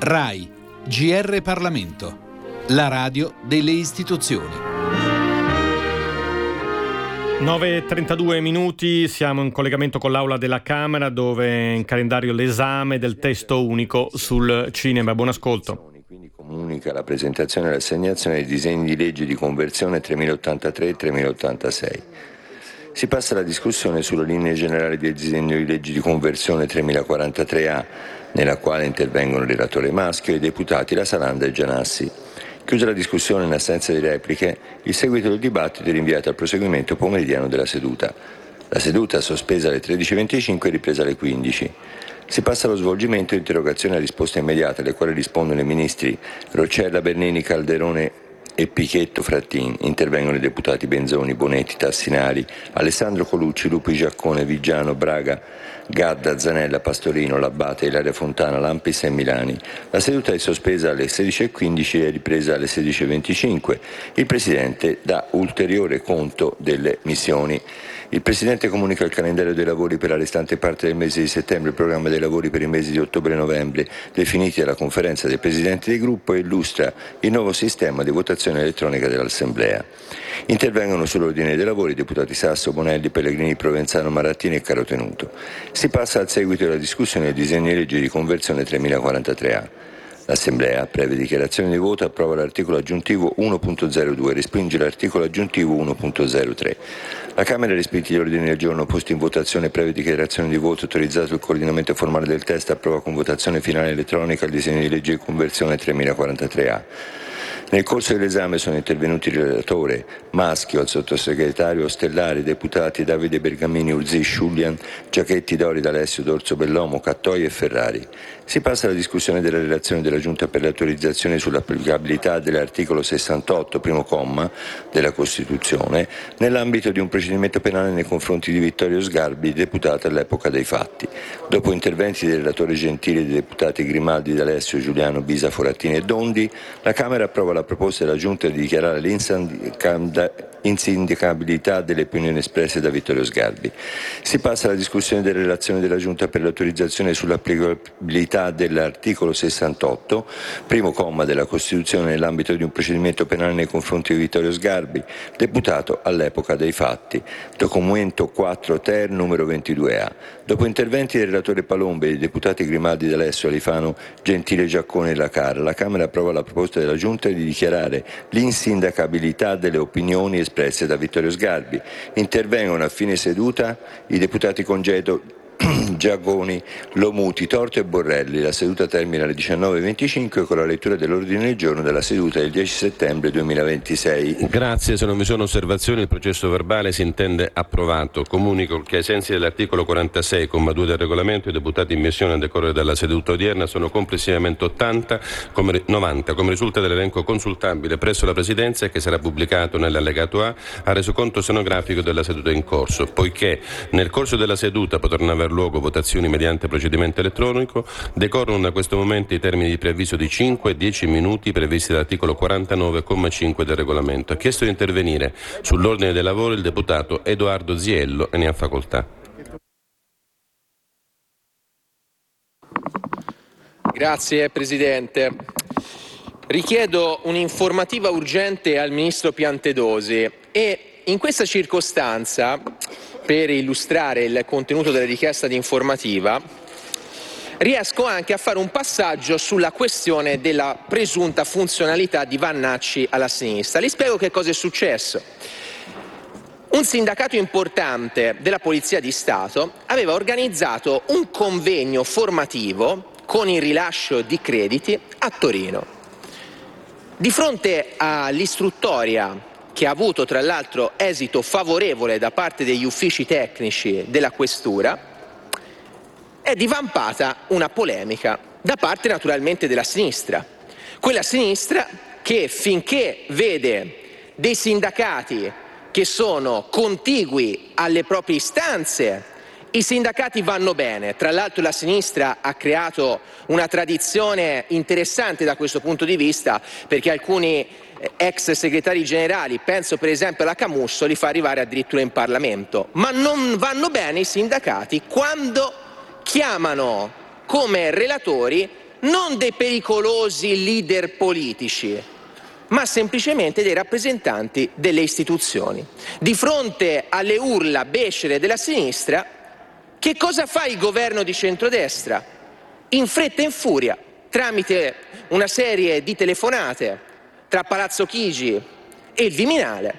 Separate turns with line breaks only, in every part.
RAI, GR Parlamento, la radio delle istituzioni.
9:32 minuti, siamo in collegamento con l'Aula della Camera dove è in calendario l'esame del testo unico sul cinema. Buon ascolto.
Quindi comunica la presentazione e l'assegnazione dei disegni di legge di conversione 3083 e 3086. Si passa alla discussione sulle linee generali del disegno di legge di conversione 3043A, nella quale intervengono il relatore Maschio e i deputati La Salanda e Gianassi. Chiusa la discussione in assenza di repliche, il seguito del dibattito è rinviato al proseguimento pomeridiano della seduta. La seduta, sospesa alle 13:25, è ripresa alle 15. Si passa allo svolgimento di interrogazioni a risposta immediata, alle quali rispondono i ministri Roccella, Bernini, Calderone e Pichetto Frattin. Intervengono i deputati Benzoni, Bonetti, Tassinari, Alessandro Colucci, Lupi Giaccone, Vigiano, Braga, Gadda, Zanella, Pastorino, Labbate, Ilaria Fontana, Lampis e Milani. La seduta è sospesa alle 16:15 e ripresa alle 16:25. Il Presidente dà ulteriore conto delle missioni. Il Presidente comunica il calendario dei lavori per la restante parte del mese di settembre, il programma dei lavori per i mesi di ottobre e novembre, definiti dalla conferenza dei Presidenti del Gruppo, e illustra il nuovo sistema di votazione elettronica dell'Assemblea. Intervengono sull'ordine dei lavori i deputati Sasso, Bonelli, Pellegrini, Provenzano, Marattini e Carotenuto. Si passa al seguito della discussione del disegno di legge di conversione 3043A. L'Assemblea, previa dichiarazione di voto, approva l'articolo aggiuntivo 1.02 e respinge l'articolo aggiuntivo 1.03. La Camera ha respinto gli ordini del giorno posti in votazione, previa dichiarazione di voto, autorizzato il coordinamento formale del testo, approva con votazione finale elettronica il disegno di legge di conversione 3043A. Nel corso dell'esame sono intervenuti il relatore Maschio, il sottosegretario Ostellari, i deputati Davide Bergamini, Urzì, Sciulian, Giachetti, Dori, D'Alessio, D'Orso, Bellomo, Cattoi e Ferrari. Si passa alla discussione della relazione della Giunta per le autorizzazioni sull'applicabilità dell'articolo 68, primo comma, della Costituzione, nell'ambito di un procedimento penale nei confronti di Vittorio Sgarbi, deputato all'epoca dei fatti. Dopo interventi del relatore Gentili e dei deputati Grimaldi, D'Alessio, Giuliano, Bisa, Forattini e Dondi, la Camera approva la proposta della Giunta di dichiarare l'insindacabilità delle opinioni espresse da Vittorio Sgarbi. Si passa alla discussione delle relazioni della Giunta per l'autorizzazione sull'applicabilità dell'articolo 68, primo comma della Costituzione, nell'ambito di un procedimento penale nei confronti di Vittorio Sgarbi, deputato all'epoca dei fatti. Documento 4 ter numero 22A. Dopo interventi del relatore Palombe e dei deputati Grimaldi, D'Alessio, Alifano, Gentile, Giaccone e Lacarra, la Camera approva la proposta della Giunta di dichiarare l'insindacabilità delle opinioni espresse da Vittorio Sgarbi. Intervengono a fine seduta i deputati Congedo, Giagoni, Lomuti, Torto e Borrelli. La seduta termina alle 19:25 con la lettura dell'ordine del giorno della seduta del 10 settembre 2026.
Grazie, se non vi sono osservazioni il processo verbale si intende approvato. Comunico che ai sensi dell'articolo 46,2 del regolamento i deputati in missione a decorrere dalla seduta odierna sono complessivamente 90, come risulta dall'elenco consultabile presso la Presidenza e che sarà pubblicato nell'allegato A al resoconto stenografico della seduta in corso. Poiché nel corso della seduta potranno aver luogo votazioni mediante procedimento elettronico, decorrono da questo momento i termini di preavviso di 5 e 10 minuti previsti dall'articolo 49,5 del regolamento. Ha chiesto di intervenire sull'ordine dei lavori il deputato Edoardo Ziello e ne ha facoltà.
Grazie Presidente. Richiedo un'informativa urgente al Ministro Piantedosi e in questa circostanza, per illustrare il contenuto della richiesta di informativa, riesco anche a fare un passaggio sulla questione della presunta funzionalità di Vannacci alla sinistra. Vi spiego che cosa è successo. Un sindacato importante della Polizia di Stato aveva organizzato un convegno formativo con il rilascio di crediti a Torino. Di fronte all'istruttoria, che ha avuto tra l'altro esito favorevole da parte degli uffici tecnici della Questura, è divampata una polemica da parte naturalmente della sinistra. Quella sinistra che finché vede dei sindacati che sono contigui alle proprie istanze, i sindacati vanno bene. Tra l'altro la sinistra ha creato una tradizione interessante da questo punto di vista, perché alcuni ex segretari generali, penso per esempio alla Camusso, li fa arrivare addirittura in Parlamento. Ma non vanno bene i sindacati quando chiamano come relatori non dei pericolosi leader politici, ma semplicemente dei rappresentanti delle istituzioni. Di fronte alle urla becere della sinistra, che cosa fa il governo di centrodestra? In fretta e in furia, tramite una serie di telefonate tra Palazzo Chigi e il Viminale,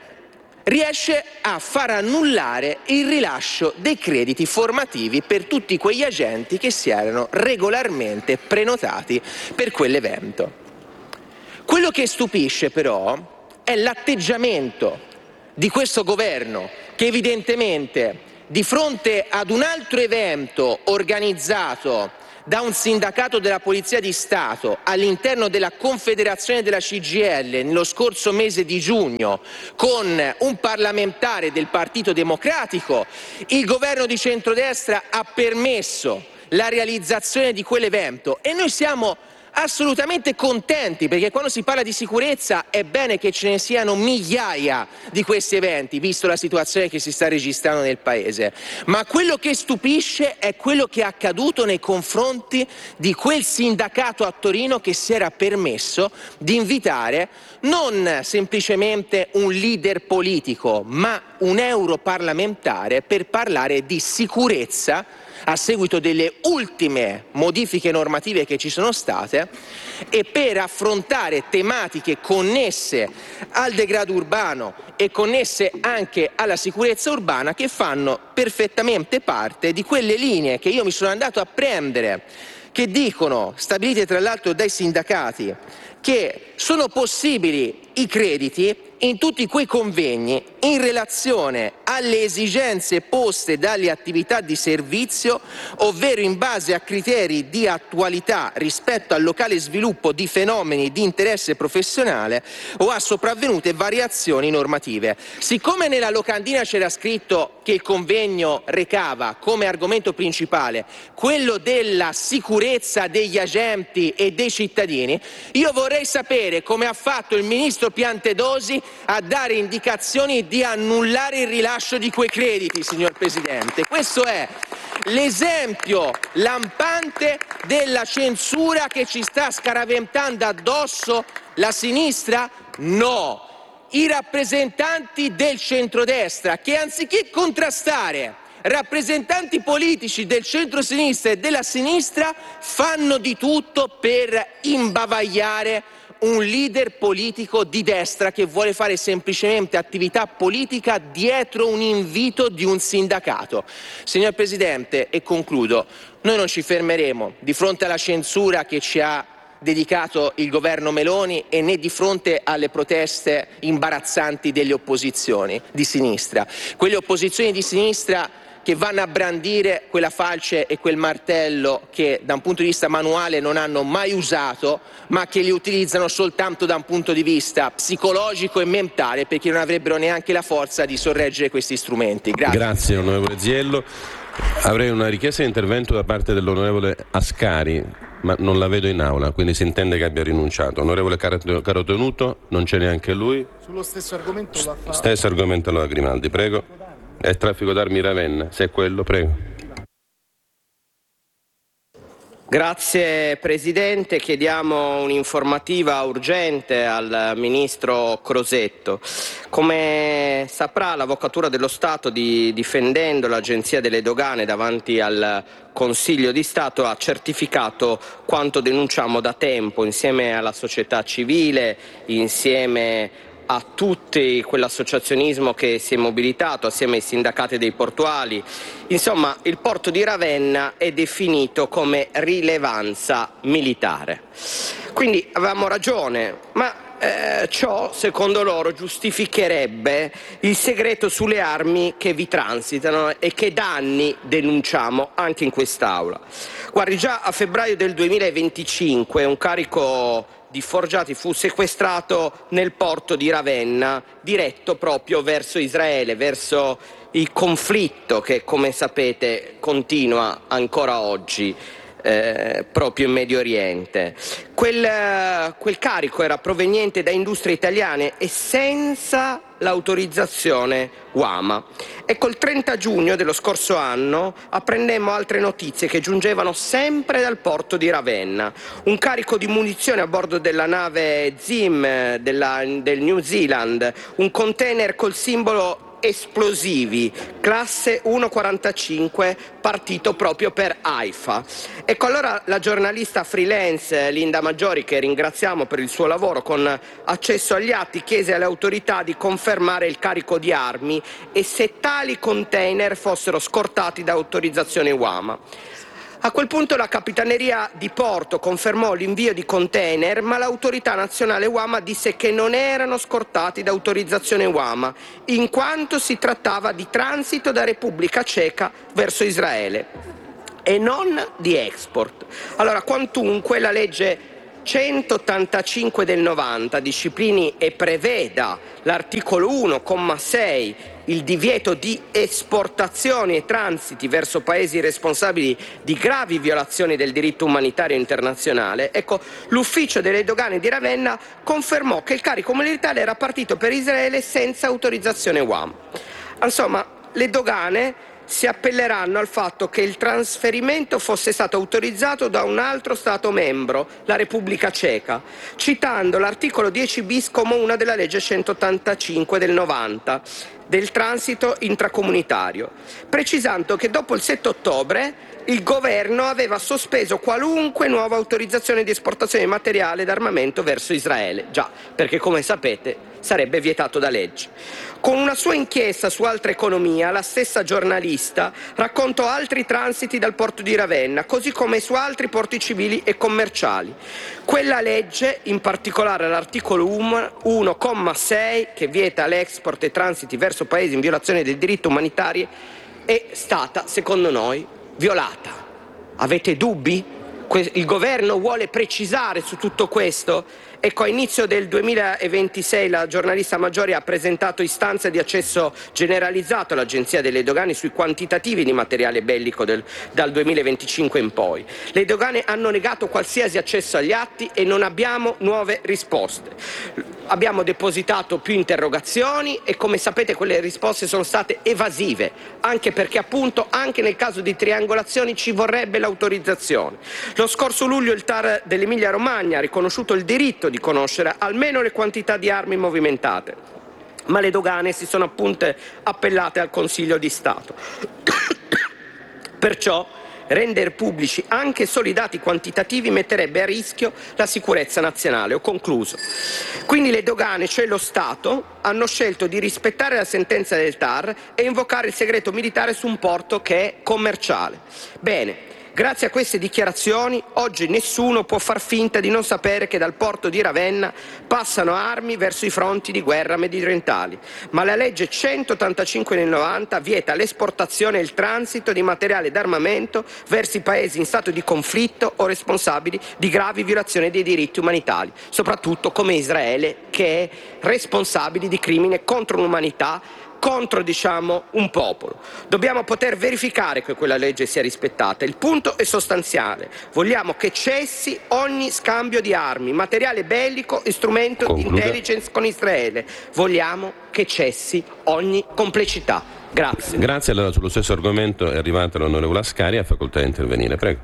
riesce a far annullare il rilascio dei crediti formativi per tutti quegli agenti che si erano regolarmente prenotati per quell'evento. Quello che stupisce però è l'atteggiamento di questo governo che evidentemente di fronte ad un altro evento organizzato da un sindacato della Polizia di Stato all'interno della Confederazione della CGIL nello scorso mese di giugno con un parlamentare del Partito Democratico, il governo di centrodestra ha permesso la realizzazione di quell'evento e noi siamo assolutamente contenti, perché quando si parla di sicurezza è bene che ce ne siano migliaia di questi eventi, visto la situazione che si sta registrando nel Paese. Ma quello che stupisce è quello che è accaduto nei confronti di quel sindacato a Torino che si era permesso di invitare non semplicemente un leader politico, ma un europarlamentare per parlare di sicurezza a seguito delle ultime modifiche normative che ci sono state e per affrontare tematiche connesse al degrado urbano e connesse anche alla sicurezza urbana, che fanno perfettamente parte di quelle linee che io mi sono andato a prendere, che dicono, stabilite tra l'altro dai sindacati, che sono possibili i crediti in tutti quei convegni in relazione alle esigenze poste dalle attività di servizio, ovvero in base a criteri di attualità rispetto al locale sviluppo di fenomeni di interesse professionale o a sopravvenute variazioni normative. Siccome nella locandina c'era scritto che il convegno recava come argomento principale quello della sicurezza degli agenti e dei cittadini, io vorrei sapere come ha fatto il ministro Piantedosi a dare indicazioni di annullare il rilascio di quei crediti, signor Presidente. Questo è l'esempio lampante della censura che ci sta scaraventando addosso la sinistra? No, i rappresentanti del centrodestra che anziché contrastare rappresentanti politici del centro-sinistra e della sinistra fanno di tutto per imbavagliare un leader politico di destra che vuole fare semplicemente attività politica dietro un invito di un sindacato. Signor Presidente, e concludo, noi non ci fermeremo di fronte alla censura che ci ha dedicato il governo Meloni e né di fronte alle proteste imbarazzanti delle opposizioni di sinistra. Quelle opposizioni di sinistra che vanno a brandire quella falce e quel martello che da un punto di vista manuale non hanno mai usato, ma che li utilizzano soltanto da un punto di vista psicologico e mentale, perché non avrebbero neanche la forza di sorreggere questi strumenti. Grazie.
Grazie onorevole Ziello. Avrei una richiesta di intervento da parte dell'onorevole Ascari, ma non la vedo in aula, quindi si intende che abbia rinunciato. Onorevole Carotenuto, non c'è neanche lui.
Sullo stesso argomento la fa.
Stesso argomento allora Grimaldi, prego. È traffico d'armi Ravenna, se è quello, prego.
Grazie Presidente, chiediamo un'informativa urgente al Ministro Crosetto. Come saprà, l'Avvocatura dello Stato, difendendo l'Agenzia delle Dogane davanti al Consiglio di Stato, ha certificato quanto denunciamo da tempo insieme alla società civile, insieme a tutti quell'associazionismo che si è mobilitato assieme ai sindacati dei portuali. Insomma, il porto di Ravenna è definito come rilevanza militare. Quindi avevamo ragione, ma ciò, secondo loro, giustificherebbe il segreto sulle armi che vi transitano e che da anni denunciamo anche in quest'Aula. Guardi, già a febbraio del 2025 un carico di forgiati fu sequestrato nel porto di Ravenna, diretto proprio verso Israele, verso il conflitto che, come sapete, continua ancora oggi. proprio in Medio Oriente. Quel carico era proveniente da industrie italiane e senza l'autorizzazione UAMA. E col 30 giugno dello scorso anno apprendemmo altre notizie che giungevano sempre dal porto di Ravenna. Un carico di munizioni a bordo della nave Zim del New Zealand, un container col simbolo esplosivi, classe 145, partito proprio per Haifa. Ecco, allora la giornalista freelance Linda Maggiori, che ringraziamo per il suo lavoro con accesso agli atti, chiese alle autorità di confermare il carico di armi e se tali container fossero scortati da autorizzazione UAMA. A quel punto la Capitaneria di Porto confermò l'invio di container, ma l'autorità nazionale UAMA disse che non erano scortati da autorizzazione UAMA, in quanto si trattava di transito da Repubblica Ceca verso Israele e non di export. Allora, quantunque la legge 185 del 90 disciplini e preveda l'articolo 1,6 il divieto di esportazioni e transiti verso paesi responsabili di gravi violazioni del diritto umanitario internazionale, ecco, l'ufficio delle dogane di Ravenna confermò che il carico militare era partito per Israele senza autorizzazione UAM. Insomma, le dogane si appelleranno al fatto che il trasferimento fosse stato autorizzato da un altro Stato membro, la Repubblica Ceca, citando l'articolo 10 bis come 1 della legge 185 del 90 del transito intracomunitario, precisando che dopo il 7 ottobre il governo aveva sospeso qualunque nuova autorizzazione di esportazione di materiale d'armamento verso Israele, già perché come sapete sarebbe vietato da legge. Con una sua inchiesta su Altra Economia, la stessa giornalista raccontò altri transiti dal porto di Ravenna, così come su altri porti civili e commerciali. Quella legge, in particolare l'articolo 1,6, che vieta l'export e transiti verso paesi in violazione dei diritti umanitari, è stata, secondo noi, violata. Avete dubbi? Il governo vuole precisare su tutto questo? Ecco, a inizio del 2026 la giornalista Maggiori ha presentato istanze di accesso generalizzato all'Agenzia delle Dogane sui quantitativi di materiale bellico dal 2025 in poi. Le dogane hanno negato qualsiasi accesso agli atti e non abbiamo nuove risposte. Abbiamo depositato più interrogazioni e, come sapete, quelle risposte sono state evasive, anche perché appunto anche nel caso di triangolazioni ci vorrebbe l'autorizzazione. Lo scorso luglio il TAR dell'Emilia Romagna ha riconosciuto il diritto di conoscere almeno le quantità di armi movimentate, ma le dogane si sono appunto appellate al Consiglio di Stato. Perciò rendere pubblici anche solo i dati quantitativi metterebbe a rischio la sicurezza nazionale. Ho concluso. Quindi le dogane, cioè lo Stato, hanno scelto di rispettare la sentenza del TAR e invocare il segreto militare su un porto che è commerciale. Bene. Grazie a queste dichiarazioni oggi nessuno può far finta di non sapere che dal porto di Ravenna passano armi verso i fronti di guerra mediorientali, ma la legge 185 del 90 vieta l'esportazione e il transito di materiale d'armamento verso i paesi in stato di conflitto o responsabili di gravi violazioni dei diritti umanitari, soprattutto come Israele, che è responsabile di crimini contro l'umanità, contro, un popolo. Dobbiamo poter verificare che quella legge sia rispettata. Il punto è sostanziale. Vogliamo che cessi ogni scambio di armi, materiale bellico e strumento di intelligence con Israele. Vogliamo che cessi ogni complicità. Grazie.
Grazie. Allora, sullo stesso argomento è arrivata l'onorevole Ascari, ha facoltà di intervenire. Prego.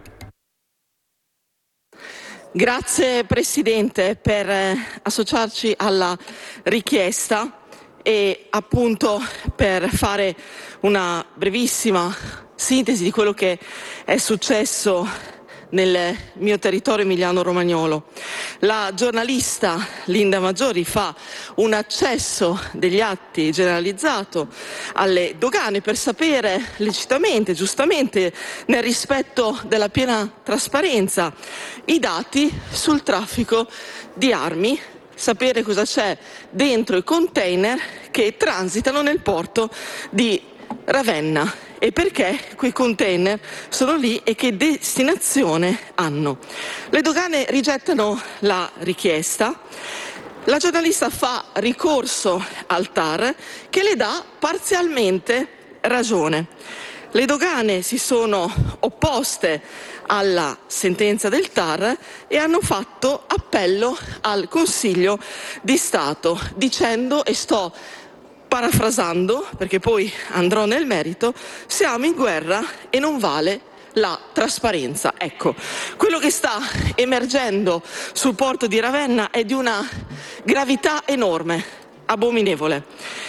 Grazie Presidente per associarci alla richiesta e appunto per fare una brevissima sintesi di quello che è successo nel mio territorio emiliano-romagnolo. La giornalista Linda Maggiori fa un accesso degli atti generalizzato alle dogane per sapere lecitamente, giustamente, nel rispetto della piena trasparenza, i dati sul traffico di armi, sapere cosa c'è dentro i container che transitano nel porto di Ravenna e perché quei container sono lì e che destinazione hanno. Le dogane rigettano la richiesta, la giornalista fa ricorso al TAR che le dà parzialmente ragione. Le dogane si sono opposte alla sentenza del TAR e hanno fatto appello al Consiglio di Stato dicendo, e sto parafrasando perché poi andrò nel merito, siamo in guerra e non vale la trasparenza. Ecco, quello che sta emergendo sul porto di Ravenna è di una gravità enorme, abominevole.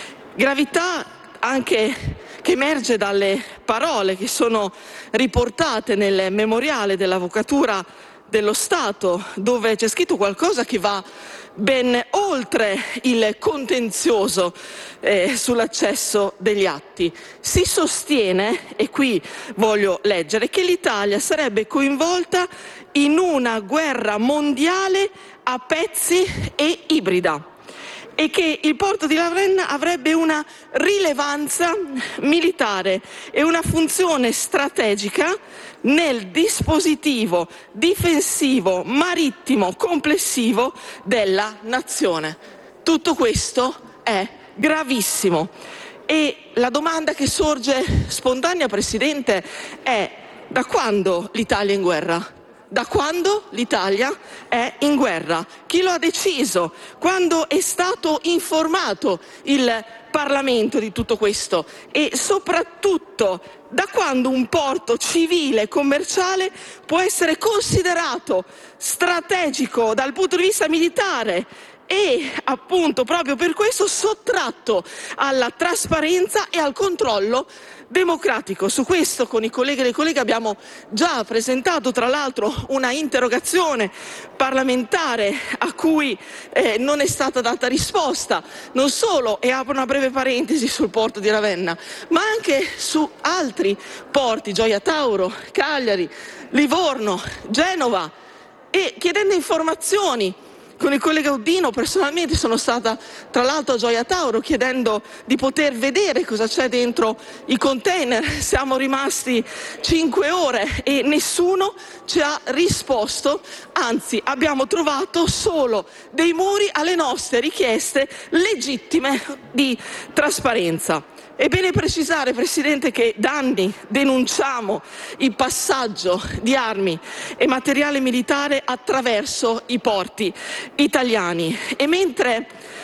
Gravità anche che emerge dalle parole che sono riportate nel memoriale dell'Avvocatura dello Stato, dove c'è scritto qualcosa che va ben oltre il contenzioso sull'accesso degli atti. Si sostiene, e qui voglio leggere, che l'Italia sarebbe coinvolta in una guerra mondiale a pezzi e ibrida e che il porto di Ravenna avrebbe una rilevanza militare e una funzione strategica nel dispositivo difensivo marittimo complessivo della nazione. Tutto questo è gravissimo e la domanda che sorge spontanea, Presidente, è: da quando l'Italia è in guerra? Da quando l'Italia è in guerra? Chi lo ha deciso? Quando è stato informato il Parlamento di tutto questo? E soprattutto, da quando un porto civile e commerciale può essere considerato strategico dal punto di vista militare e appunto proprio per questo sottratto alla trasparenza e al controllo democratico? Su questo con i colleghi e le colleghe abbiamo già presentato tra l'altro una interrogazione parlamentare a cui non è stata data risposta, non solo, e apro una breve parentesi sul porto di Ravenna, ma anche su altri porti, Gioia Tauro, Cagliari, Livorno, Genova, e chiedendo informazioni. Con il collega Uddino personalmente sono stata tra l'altro a Gioia Tauro chiedendo di poter vedere cosa c'è dentro i container. Siamo rimasti 5 ore e nessuno ci ha risposto, anzi abbiamo trovato solo dei muri alle nostre richieste legittime di trasparenza. È bene precisare, Presidente, che da anni denunciamo il passaggio di armi e materiale militare attraverso i porti italiani e mentre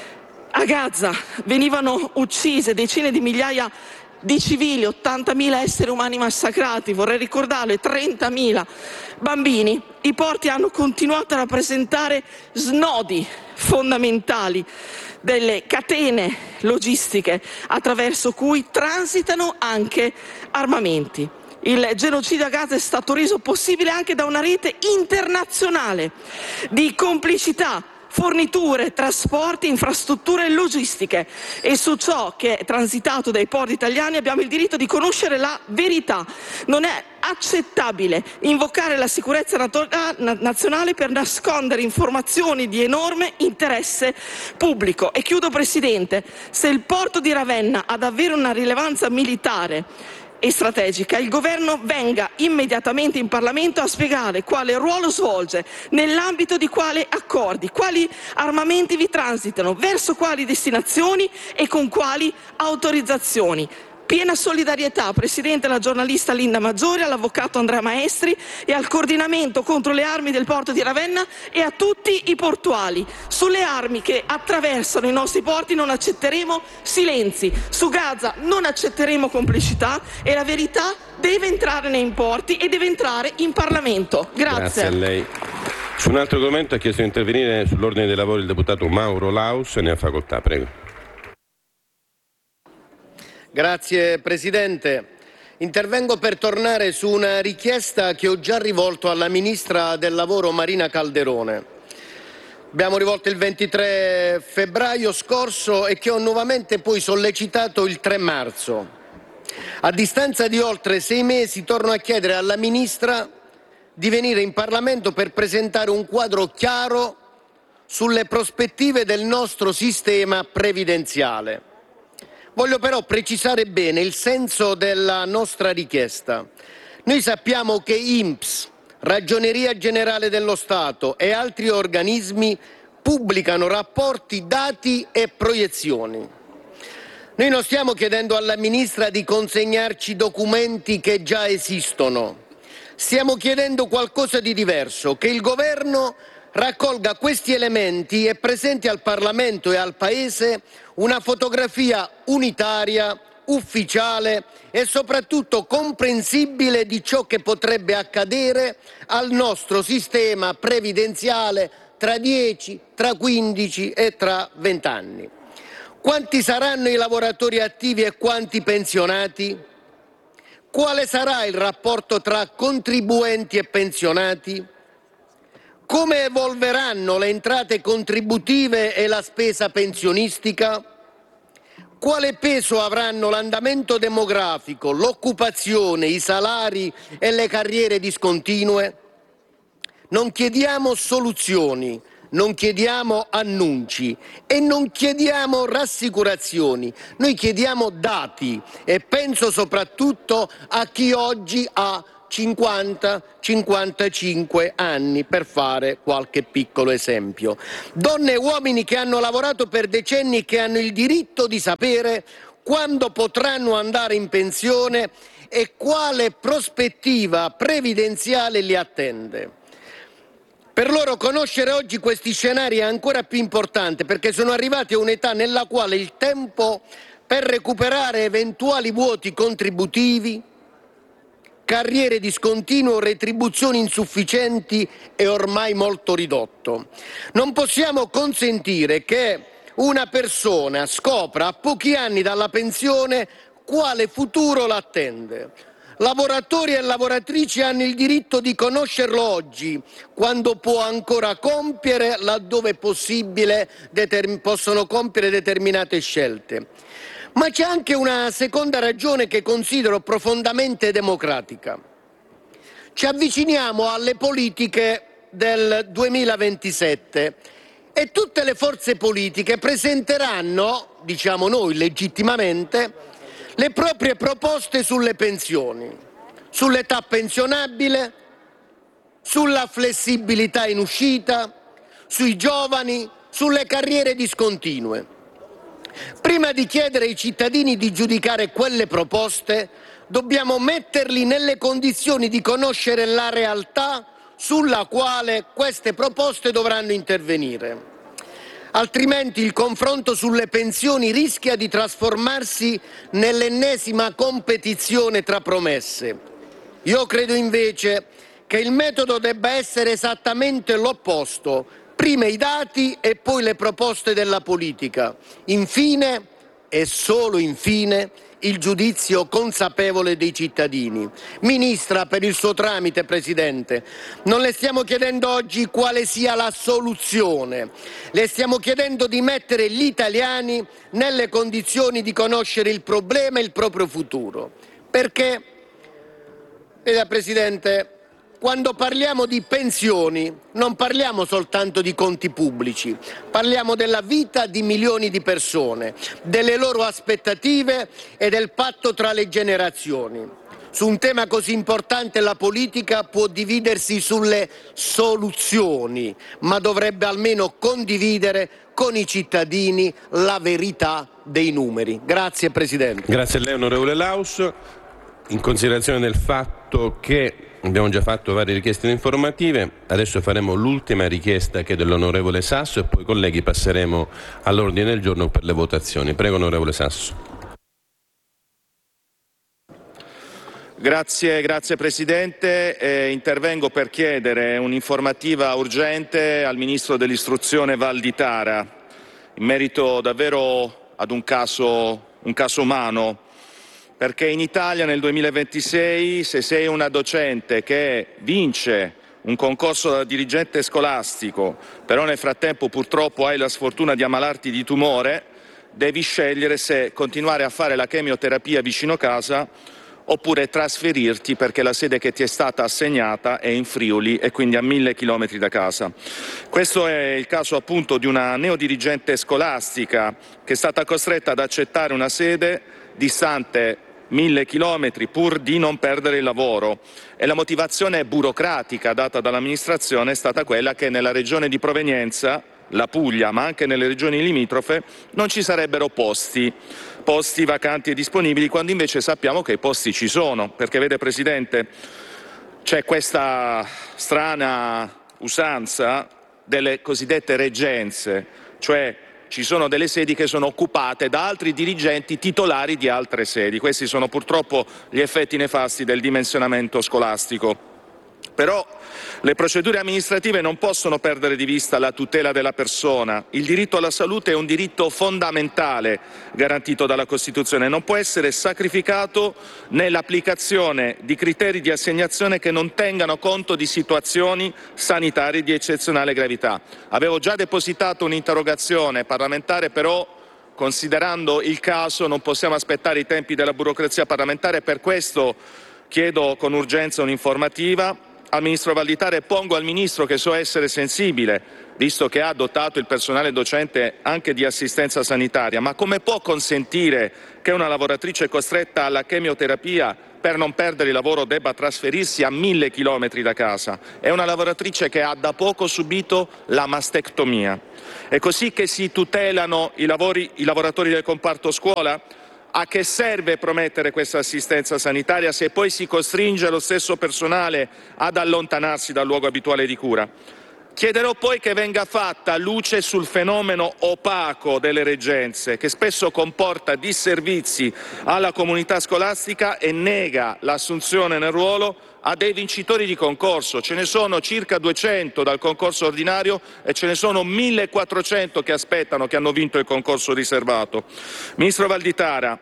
a Gaza venivano uccise decine di migliaia di civili, 80.000 esseri umani massacrati, vorrei ricordarlo, e 30.000 bambini, i porti hanno continuato a rappresentare snodi fondamentali delle catene logistiche attraverso cui transitano anche armamenti. Il genocidio a Gaza è stato reso possibile anche da una rete internazionale di complicità, forniture, trasporti, infrastrutture e logistiche, e su ciò che è transitato dai porti italiani abbiamo il diritto di conoscere la verità. Non è accettabile invocare la sicurezza nazionale per nascondere informazioni di enorme interesse pubblico. E chiudo, Presidente, se il porto di Ravenna ha davvero una rilevanza militare e strategica, il governo venga immediatamente in Parlamento a spiegare quale ruolo svolge, nell'ambito di quali accordi, quali armamenti vi transitano, verso quali destinazioni e con quali autorizzazioni. Piena solidarietà, Presidente, alla giornalista Linda Maggiore, all'avvocato Andrea Maestri e al coordinamento contro le armi del porto di Ravenna e a tutti i portuali. Sulle armi che attraversano i nostri porti non accetteremo silenzi, su Gaza non accetteremo complicità e la verità deve entrare nei porti e deve entrare in Parlamento.
Grazie a lei. Su un altro argomento ha chiesto di intervenire sull'ordine dei lavori il deputato Mauro Laus, ne ha facoltà, prego.
Grazie Presidente. Intervengo per tornare su una richiesta che ho già rivolto alla Ministra del Lavoro Marina Calderone. Abbiamo rivolto il 23 febbraio scorso e che ho nuovamente poi sollecitato il 3 marzo. A distanza di oltre 6 mesi torno a chiedere alla Ministra di venire in Parlamento per presentare un quadro chiaro sulle prospettive del nostro sistema previdenziale. Voglio però precisare bene il senso della nostra richiesta. Noi sappiamo che INPS, Ragioneria Generale dello Stato e altri organismi pubblicano rapporti, dati e proiezioni. Noi non stiamo chiedendo alla Ministra di consegnarci documenti che già esistono. Stiamo chiedendo qualcosa di diverso, che il Governo raccolga questi elementi e presenti al Parlamento e al Paese una fotografia unitaria, ufficiale e soprattutto comprensibile di ciò che potrebbe accadere al nostro sistema previdenziale tra 10, tra 15 e tra 20 anni. Quanti saranno i lavoratori attivi e quanti pensionati? Quale sarà il rapporto tra contribuenti e pensionati? Come evolveranno le entrate contributive e la spesa pensionistica? Quale peso avranno l'andamento demografico, l'occupazione, i salari e le carriere discontinue? Non chiediamo soluzioni, non chiediamo annunci e non chiediamo rassicurazioni, noi chiediamo dati e penso soprattutto a chi oggi ha 50-55 anni, per fare qualche piccolo esempio. Donne e uomini che hanno lavorato per decenni e che hanno il diritto di sapere quando potranno andare in pensione e quale prospettiva previdenziale li attende. Per loro conoscere oggi questi scenari è ancora più importante perché sono arrivati a un'età nella quale il tempo per recuperare eventuali vuoti contributivi, carriere discontinue o retribuzioni insufficienti è ormai molto ridotto. Non possiamo consentire che una persona scopra a pochi anni dalla pensione quale futuro l'attende. Lavoratori e lavoratrici hanno il diritto di conoscerlo oggi, quando può ancora compiere, laddove è possibile, possono compiere determinate scelte. Ma c'è anche una seconda ragione che considero profondamente democratica. Ci avviciniamo alle politiche del 2027 e tutte le forze politiche presenteranno, diciamo noi legittimamente, le proprie proposte sulle pensioni, sull'età pensionabile, sulla flessibilità in uscita, sui giovani, sulle carriere discontinue. Prima di chiedere ai cittadini di giudicare quelle proposte, dobbiamo metterli nelle condizioni di conoscere la realtà sulla quale queste proposte dovranno intervenire. Altrimenti il confronto sulle pensioni rischia di trasformarsi nell'ennesima competizione tra promesse. Io credo invece che il metodo debba essere esattamente l'opposto: prima i dati e poi le proposte della politica. Infine, e solo infine, il giudizio consapevole dei cittadini. Ministra, per il suo tramite, Presidente, non le stiamo chiedendo oggi quale sia la soluzione, le stiamo chiedendo di mettere gli italiani nelle condizioni di conoscere il problema e il proprio futuro. Perché, veda Presidente, quando parliamo di pensioni non parliamo soltanto di conti pubblici, parliamo della vita di milioni di persone, delle loro aspettative e del patto tra le generazioni. Su un tema così importante la politica può dividersi sulle soluzioni, ma dovrebbe almeno condividere con i cittadini la verità dei numeri. Grazie Presidente.
Grazie a lei onorevole Laus. In considerazione del fatto che abbiamo già fatto varie richieste informative, adesso faremo l'ultima richiesta che è dell'onorevole Sasso e poi colleghi passeremo all'ordine del giorno per le votazioni. Prego onorevole Sasso.
Grazie Presidente. Intervengo per chiedere un'informativa urgente al Ministro dell'Istruzione Valditara in merito davvero ad un caso umano. Perché in Italia nel 2026, se sei una docente che vince un concorso da dirigente scolastico, però nel frattempo purtroppo hai la sfortuna di ammalarti di tumore, devi scegliere se continuare a fare la chemioterapia vicino casa oppure trasferirti perché la sede che ti è stata assegnata è in Friuli e quindi a 1000 chilometri da casa. Questo è il caso appunto di una neodirigente scolastica che è stata costretta ad accettare una sede distante 1000 chilometri pur di non perdere il lavoro, e la motivazione burocratica data dall'amministrazione è stata quella che nella regione di provenienza, la Puglia, ma anche nelle regioni limitrofe, non ci sarebbero posti vacanti e disponibili, quando invece sappiamo che i posti ci sono, perché vede Presidente, c'è questa strana usanza delle cosiddette reggenze, cioè ci sono delle sedi che sono occupate da altri dirigenti titolari di altre sedi. Questi sono purtroppo gli effetti nefasti del dimensionamento scolastico. Però le procedure amministrative non possono perdere di vista la tutela della persona. Il diritto alla salute è un diritto fondamentale garantito dalla Costituzione, non può essere sacrificato nell'applicazione di criteri di assegnazione che non tengano conto di situazioni sanitarie di eccezionale gravità. Avevo già depositato un'interrogazione parlamentare, però considerando il caso non possiamo aspettare i tempi della burocrazia parlamentare, per questo chiedo con urgenza un'informativa al Ministro Valditara e pongo al Ministro, che so essere sensibile, visto che ha dotato il personale docente anche di assistenza sanitaria, ma come può consentire che una lavoratrice costretta alla chemioterapia per non perdere il lavoro debba trasferirsi a 1000 chilometri da casa? È una lavoratrice che ha da poco subito la mastectomia. È così che si tutelano i lavoratori del comparto scuola? A che serve promettere questa assistenza sanitaria se poi si costringe lo stesso personale ad allontanarsi dal luogo abituale di cura? Chiederò poi che venga fatta luce sul fenomeno opaco delle reggenze, che spesso comporta disservizi alla comunità scolastica e nega l'assunzione nel ruolo a dei vincitori di concorso. Ce ne sono circa 200 dal concorso ordinario e ce ne sono 1400 che aspettano, che hanno vinto il concorso riservato. Ministro Valditara,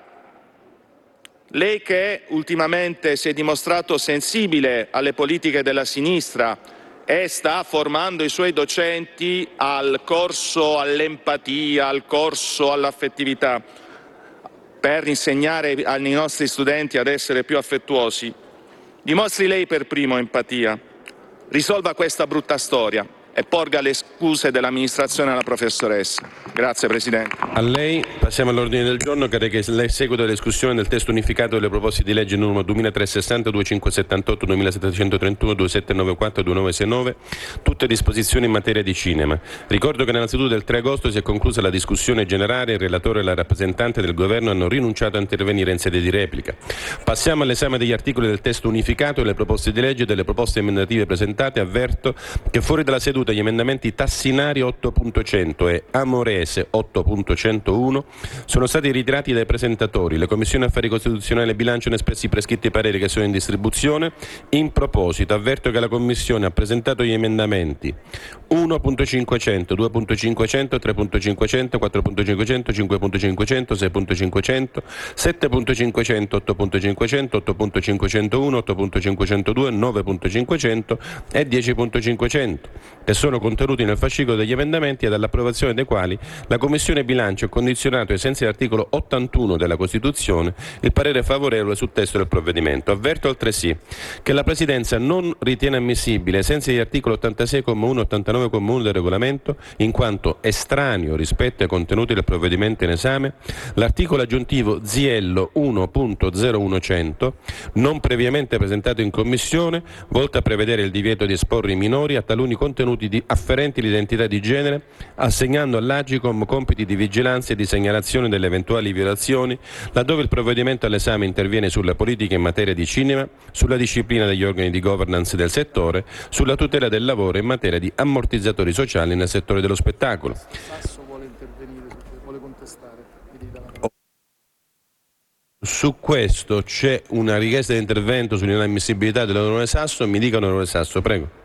lei che ultimamente si è dimostrato sensibile alle politiche della sinistra e sta formando i suoi docenti al corso all'empatia, al corso all'affettività, per insegnare ai nostri studenti ad essere più affettuosi, dimostri lei per primo empatia, risolva questa brutta storia e porga le scuse dell'amministrazione alla professoressa. Grazie Presidente.
A lei. Passiamo all'ordine del giorno che reca il seguito della discussione del testo unificato delle proposte di legge numero 2360, 2578, 2731, 2794 e 2969, tutte disposizioni in materia di cinema. Ricordo che nella seduta del 3 agosto si è conclusa la discussione generale, il relatore e la rappresentante del governo hanno rinunciato a intervenire in sede di replica. Passiamo all'esame degli articoli del testo unificato e delle proposte di legge e delle proposte emendative presentate. Avverto che fuori dalla seduta gli emendamenti Tassinari 8.100 e Amorese 8.101 sono stati ritirati dai presentatori. Le Commissioni Affari Costituzionali e Bilancio hanno espresso i prescritti pareri che sono in distribuzione. In proposito, avverto che la Commissione ha presentato gli emendamenti 1.500, 2.500, 3.500, 4.500, 5.500, 6.500, 7.500, 8.500, 8.501, 8.502, 9.500 e 10.500, che sono contenuti nel fascicolo degli emendamenti ed all'approvazione dei quali la Commissione Bilancio ha condizionato, ai sensi dell'articolo 81 della Costituzione, il parere favorevole sul testo del provvedimento. Avverto altresì che la Presidenza non ritiene ammissibile, ai sensi degli articoli 86,1 e 89,1 del regolamento, in quanto estraneo rispetto ai contenuti del provvedimento in esame, l'articolo aggiuntivo Ziello 1.01100, non previamente presentato in Commissione, volto a prevedere il divieto di esporre i minori a taluni contenuti afferenti l'identità di genere, assegnando all'Agicom compiti di vigilanza e di segnalazione delle eventuali violazioni, laddove il provvedimento all'esame interviene sulle politiche in materia di cinema, sulla disciplina degli organi di governance del settore, sulla tutela del lavoro e in materia di ammortizzatori sociali nel settore dello spettacolo.
Vuole intervenire, vuole contestare.
Su questo c'è una richiesta di intervento sull'inammissibilità dell'onorevole Sasso. Mi dica, onorevole Sasso, prego.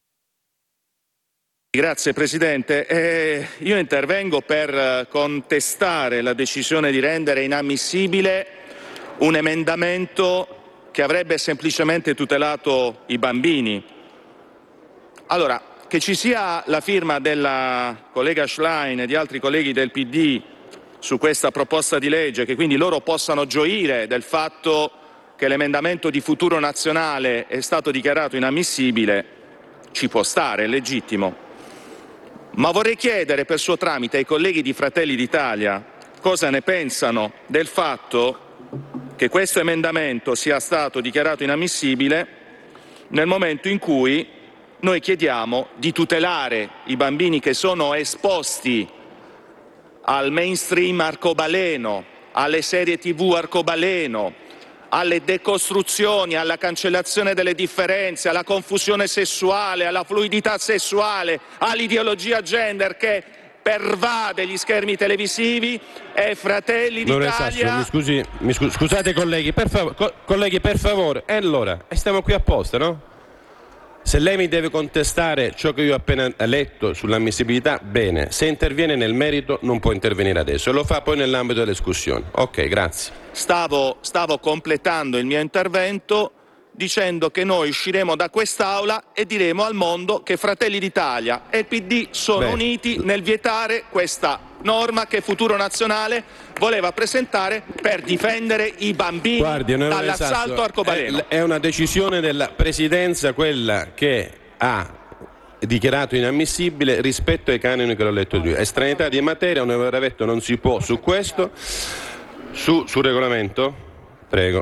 Grazie Presidente. Io intervengo per contestare la decisione di rendere inammissibile un emendamento che avrebbe semplicemente tutelato i bambini. Allora, che ci sia la firma della collega Schlein e di altri colleghi del PD su questa proposta di legge, che quindi loro possano gioire del fatto che l'emendamento di Futuro Nazionale è stato dichiarato inammissibile, ci può stare, è legittimo. Ma vorrei chiedere per suo tramite ai colleghi di Fratelli d'Italia cosa ne pensano del fatto che questo emendamento sia stato dichiarato inammissibile nel momento in cui noi chiediamo di tutelare i bambini che sono esposti al mainstream arcobaleno, alle serie TV arcobaleno, alle decostruzioni, alla cancellazione delle differenze, alla confusione sessuale, alla fluidità sessuale, all'ideologia gender che pervade gli schermi televisivi, e Fratelli d'Italia...
Scusate colleghi, per favore, e allora, stiamo qui apposta, no? Se lei mi deve contestare ciò che io ho appena letto sull'ammissibilità, bene. Se interviene nel merito non può intervenire adesso, e lo fa poi nell'ambito della discussione. Ok, grazie.
Stavo completando il mio intervento dicendo che noi usciremo da quest'Aula e diremo al mondo che Fratelli d'Italia e il PD sono uniti nel vietare questa norma che Futuro Nazionale voleva presentare per difendere i bambini dall'assalto arcobaleno.
È una decisione della Presidenza quella che ha dichiarato inammissibile rispetto ai canoni che l'ho letto io. Estraneità di materia, onorevole Ravetto, non si può su questo. Sul regolamento? Prego.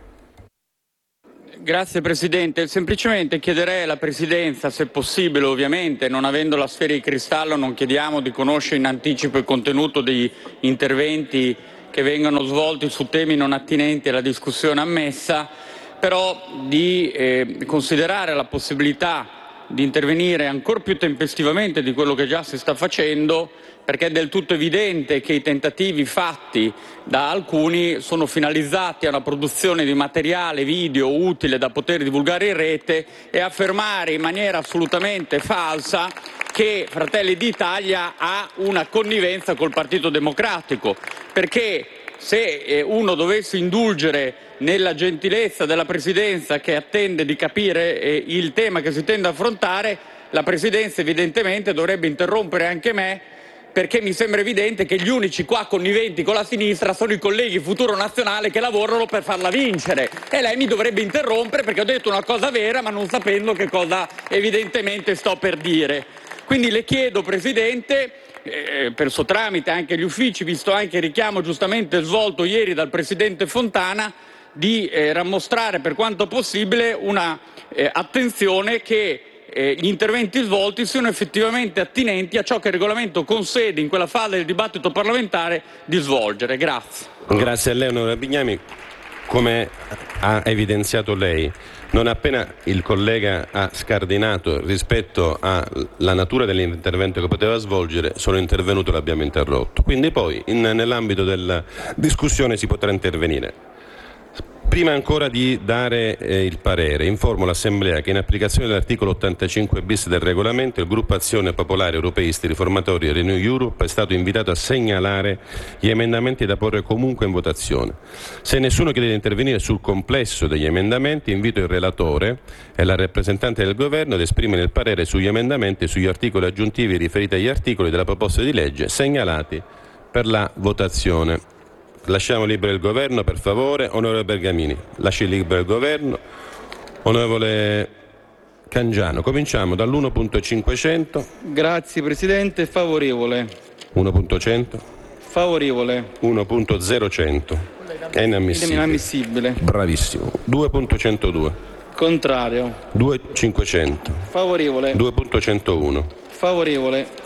Grazie Presidente, semplicemente chiederei alla Presidenza, se possibile ovviamente, non avendo la sfera di cristallo non chiediamo di conoscere in anticipo il contenuto degli interventi che vengono svolti su temi non attinenti alla discussione ammessa, però di considerare la possibilità di intervenire ancor più tempestivamente di quello che già si sta facendo, perché è del tutto evidente che i tentativi fatti da alcuni sono finalizzati a una produzione di materiale video utile da poter divulgare in rete e affermare in maniera assolutamente falsa che Fratelli d'Italia ha una connivenza col Partito Democratico, perché se uno dovesse indulgere nella gentilezza della Presidenza che attende di capire il tema che si tende ad affrontare, la Presidenza evidentemente dovrebbe interrompere anche me, perché mi sembra evidente che gli unici qua conniventi con la sinistra sono i colleghi Futuro Nazionale che lavorano per farla vincere, e lei mi dovrebbe interrompere perché ho detto una cosa vera ma non sapendo che cosa evidentemente sto per dire. Quindi le chiedo, Presidente, per suo tramite anche agli uffici, visto anche il richiamo giustamente svolto ieri dal Presidente Fontana, di rammostrare per quanto possibile una attenzione che gli interventi svolti siano effettivamente attinenti a ciò che il regolamento concede in quella fase del dibattito parlamentare di svolgere. Grazie.
Grazie a lei, onorevole Bignami. Come ha evidenziato lei, non appena il collega ha scardinato rispetto alla natura dell'intervento che poteva svolgere, sono intervenuto e l'abbiamo interrotto. Quindi poi nell'ambito della discussione si potrà intervenire. Prima ancora di dare il parere, informo l'Assemblea che in applicazione dell'articolo 85 bis del regolamento il gruppo Azione Popolare Europeisti Riformatori Renew Europe è stato invitato a segnalare gli emendamenti da porre comunque in votazione. Se nessuno chiede di intervenire sul complesso degli emendamenti, invito il relatore e la rappresentante del Governo ad esprimere il parere sugli emendamenti e sugli articoli aggiuntivi riferiti agli articoli della proposta di legge segnalati per la votazione. Lasciamo libero il Governo, per favore. Onorevole Bergamini, lasci libero il Governo. Onorevole Cangiano, cominciamo dall'1.500.
Grazie Presidente, favorevole.
1.100.
Favorevole.
1.000. È inammissibile.
Inammissibile.
Bravissimo. 2.102.
Contrario.
2.500.
Favorevole.
2.101.
Favorevole.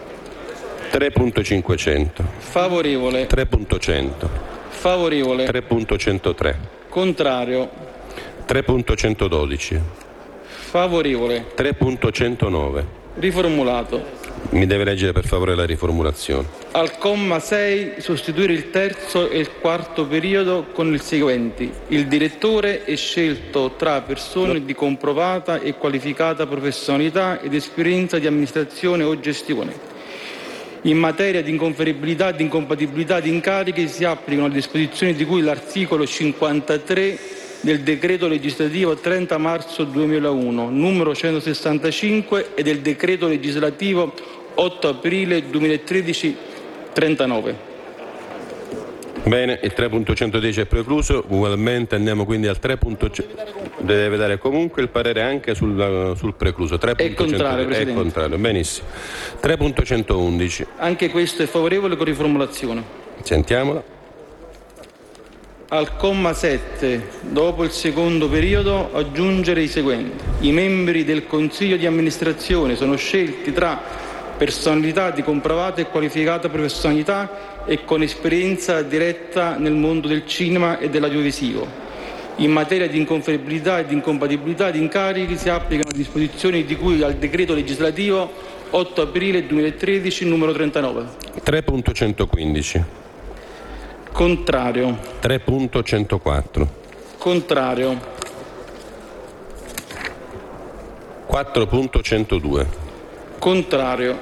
3.500.
Favorevole.
3.100.
Favorevole.
3.103.
Contrario.
3.112.
Favorevole.
3.109.
Riformulato.
Mi deve leggere per favore la riformulazione.
Al comma 6 sostituire il terzo e il quarto periodo con il seguenti. Il direttore è scelto tra persone di comprovata e qualificata professionalità ed esperienza di amministrazione o gestione. In materia di inconferibilità e di incompatibilità di incarichi si applicano le disposizioni di cui l'articolo 53 del decreto legislativo 30 marzo 2001, numero 165, e del decreto legislativo 8 aprile 2013, 39.
Bene, il 3.110 è precluso, ugualmente andiamo quindi al 3.100. Deve dare comunque il parere anche sul precluso. 3.110
è contrario, Presidente.
È contrario, benissimo. 3.111.
Anche questo è favorevole con riformulazione.
Sentiamola.
Al comma 7, dopo il secondo periodo, aggiungere i seguenti. I membri del Consiglio di amministrazione sono scelti tra personalità di comprovata e qualificata professionalità e con esperienza diretta nel mondo del cinema e dell'audiovisivo.
In materia di inconferibilità e di incompatibilità di incarichi si applicano disposizioni di cui al decreto legislativo 8 aprile 2013 numero 39.
3.115.
Contrario.
3.104.
Contrario.
4.102.
Contrario.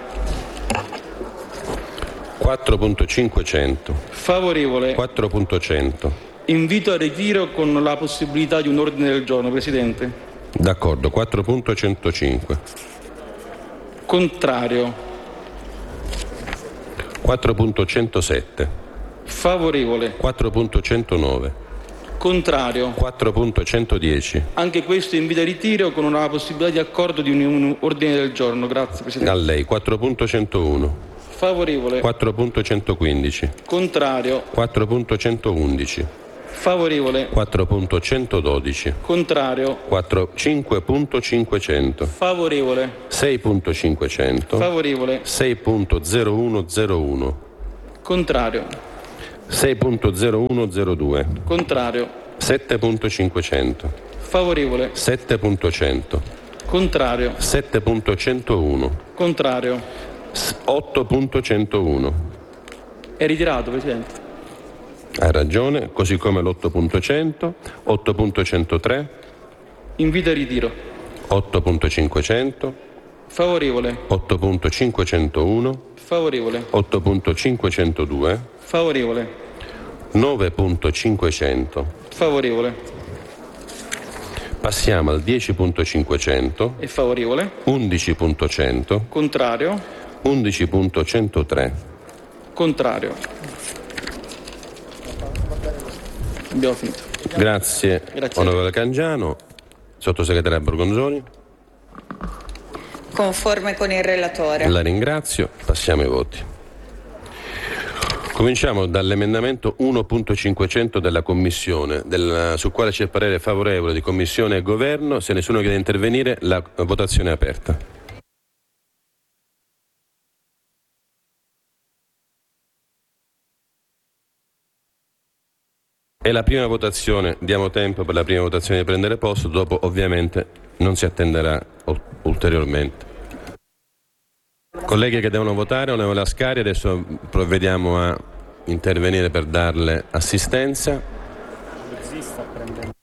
4.500.
Favorevole.
4.100.
Invito al ritiro con la possibilità di un ordine del giorno, Presidente.
D'accordo. 4.105.
Contrario.
4.107.
Favorevole.
4.109.
Contrario.
4.110.
Anche questo invito al ritiro con una possibilità di accordo di un ordine del giorno. Grazie, Presidente.
A lei. 4.101.
Favorevole.
4.115.
Contrario.
4.111.
Favorevole.
4.112.
Contrario.
5.500.
Favorevole.
6.500.
Favorevole.
6.0101.
Contrario.
6.0102.
Contrario.
7.500.
Favorevole.
7.100.
Contrario.
7.101.
Contrario.
8.101.
È ritirato, Presidente.
Ha ragione, così come l'8.100, 8.103.
Invito al ritiro.
8.500.
Favorevole.
8.501.
Favorevole.
8.502.
Favorevole.
9.500.
Favorevole.
Passiamo al 10.500.
È favorevole.
11.100.
Contrario.
11.103.
Contrario. Abbiamo finito.
Grazie. Onorevole Cangiano. Sottosegretaria Borgonzoni.
Conforme con il relatore.
La ringrazio. Passiamo ai voti. Cominciamo dall'emendamento 1.500 della Commissione, sul quale c'è parere favorevole di Commissione e Governo. Se nessuno chiede di intervenire, la votazione è aperta. È la prima votazione, diamo tempo per la prima votazione di prendere posto, dopo ovviamente non si attenderà ulteriormente. Colleghi che devono votare, onorevole Ascari, adesso provvediamo a intervenire per darle assistenza.